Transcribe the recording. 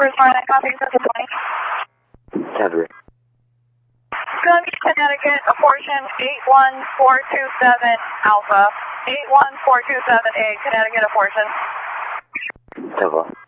Cruise line, copy, 20. Copy. Columbia, Connecticut, portion 81427 Alpha. 81427A, Connecticut, portion. Copy.